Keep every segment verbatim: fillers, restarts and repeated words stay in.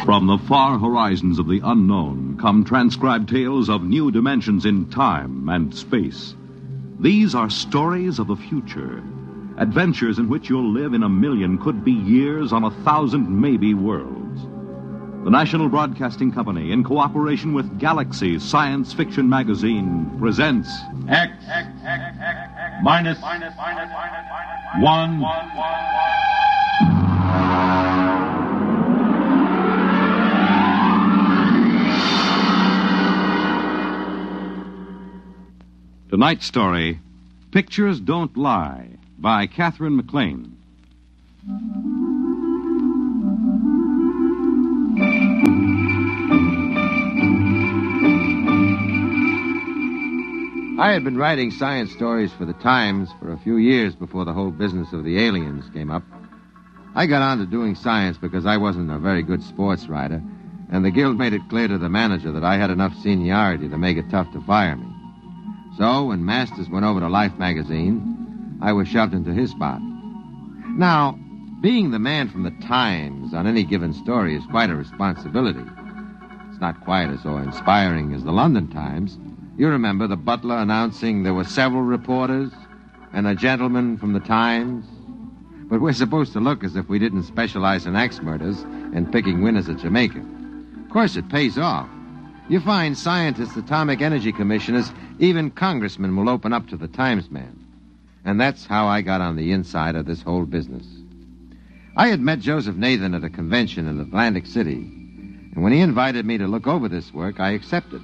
From the far horizons of the unknown come transcribed tales of new dimensions in time and space. These are stories of the future, adventures in which you'll live in a million, could be years, on a thousand maybe worlds. The National Broadcasting Company, in cooperation with Galaxy Science Fiction Magazine, presents X, X, X, X, X minus, minus, minus, minus, one, one, one. Tonight's story, Pictures Don't Lie, by Catherine McLean. I had been writing science stories for the Times for a few years before the whole business of the aliens came up. I got on to doing science because I wasn't a very good sports writer, and the Guild made it clear to the manager that I had enough seniority to make it tough to fire me. So, when Masters went over to Life magazine, I was shoved into his spot. Now, being the man from the Times on any given story is quite a responsibility. It's not quite as so inspiring as the London Times. You remember the butler announcing there were several reporters and a gentleman from the Times? But we're supposed to look as if we didn't specialize in axe murders and picking winners at Jamaica. Of course, it pays off. You find scientists, atomic energy commissioners, even congressmen will open up to the Times man. And that's how I got on the inside of this whole business. I had met Joseph Nathan at a convention in Atlantic City, and when he invited me to look over this work, I accepted.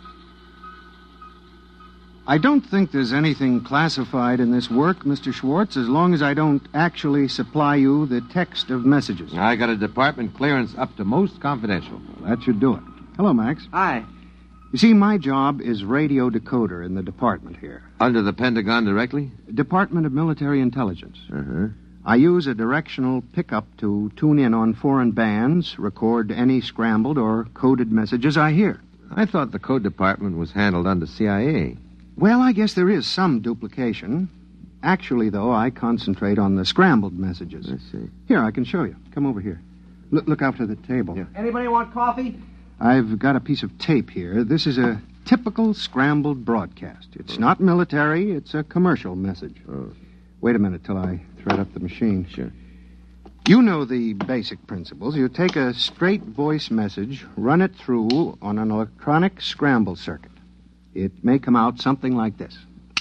I don't think there's anything classified in this work, Mister Schwartz, as long as I don't actually supply you the text of messages. I got a department clearance up to most confidential. Well, that should do it. Hello, Max. Hi. You see, my job is radio decoder in the department here. Under the Pentagon directly? Department of Military Intelligence. Uh-huh. I use a directional pickup to tune in on foreign bands, record any scrambled or coded messages I hear. I thought the code department was handled under C I A. Well, I guess there is some duplication. Actually, though, I concentrate on the scrambled messages. I see. Here, I can show you. Come over here. Look, look out to the table. Yeah. Anybody want coffee? I've got a piece of tape here. This is a typical scrambled broadcast. It's not military. It's a commercial message. Oh. Wait a minute till I thread up the machine. Sure. You know the basic principles. You take a straight voice message, run it through on an electronic scramble circuit. It may come out something like this.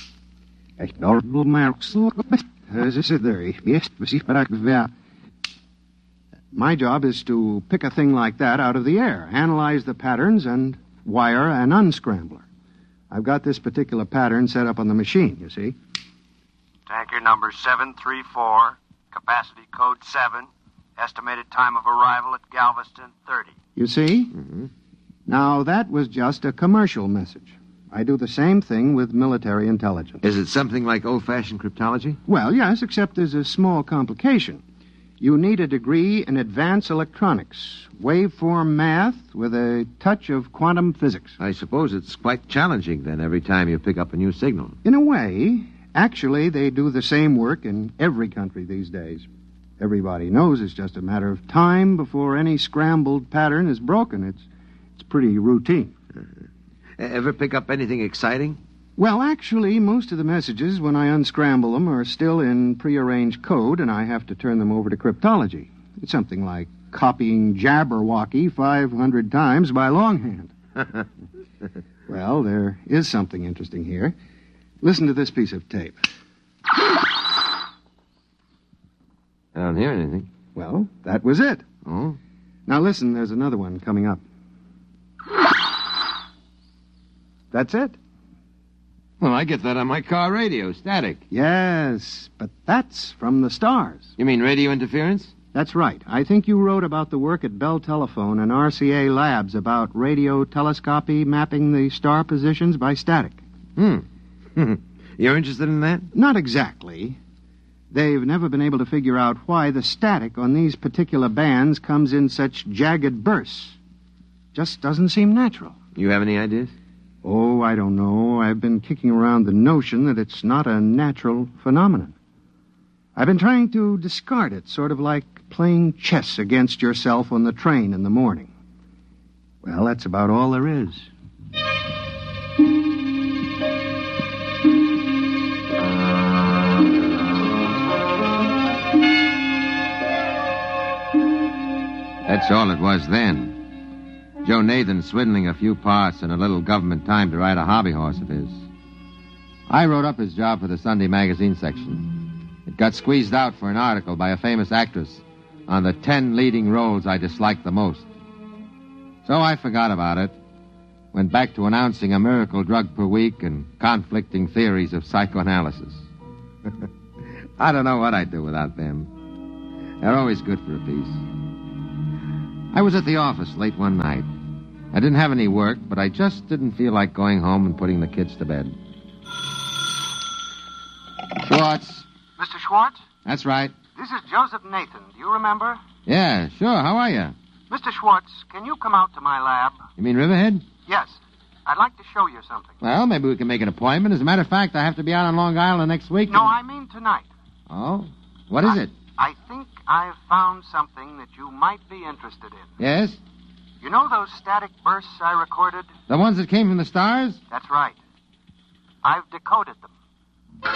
My job is to pick a thing like that out of the air, analyze the patterns, and wire an unscrambler. I've got this particular pattern set up on the machine, you see. Tanker number seven three four, capacity code seven, estimated time of arrival at Galveston thirty. You see? Mm-hmm. Now, that was just a commercial message. I do the same thing with military intelligence. Is it something like old-fashioned cryptology? Well, yes, except there's a small complication. You need a degree in advanced electronics, waveform math with a touch of quantum physics. I suppose it's quite challenging, then, every time you pick up a new signal. In a way, actually, they do the same work in every country these days. Everybody knows it's just a matter of time before any scrambled pattern is broken. It's, it's pretty routine. Uh-huh. Ever pick up anything exciting? Well, actually, most of the messages, when I unscramble them, are still in prearranged code, and I have to turn them over to cryptology. It's something like copying Jabberwocky five hundred times by longhand. Well, there is something interesting here. Listen to this piece of tape. I don't hear anything. Well, that was it. Oh? Now listen, there's another one coming up. That's it. Well, I get that on my car radio, static. Yes, but that's from the stars. You mean radio interference? That's right. I think you wrote about the work at Bell Telephone and R C A Labs about radio telescopy mapping the star positions by static. Hmm. You're interested in that? Not exactly. They've never been able to figure out why the static on these particular bands comes in such jagged bursts. Just doesn't seem natural. You have any ideas? Oh, I don't know. I've been kicking around the notion that it's not a natural phenomenon. I've been trying to discard it, sort of like playing chess against yourself on the train in the morning. Well, that's about all there is. That's all it was then. Joe Nathan swindling a few parts and a little government time to ride a hobby horse of his. I wrote up his job for the Sunday magazine section. It got squeezed out for an article by a famous actress on the ten leading roles I disliked the most. So I forgot about it, went back to announcing a miracle drug per week and conflicting theories of psychoanalysis. I don't know what I'd do without them. They're always good for a piece. I was at the office late one night. I didn't have any work, but I just didn't feel like going home and putting the kids to bed. Schwartz. Mister Schwartz? That's right. This is Joseph Nathan. Do you remember? Yeah, sure. How are you? Mister Schwartz, can you come out to my lab? You mean Riverhead? Yes. I'd like to show you something. Well, maybe we can make an appointment. As a matter of fact, I have to be out on Long Island next week. No, and... I mean tonight. Oh? What is I, it? I think I've found something that you might be interested in. Yes? You know those static bursts I recorded? The ones that came from the stars? That's right. I've decoded them.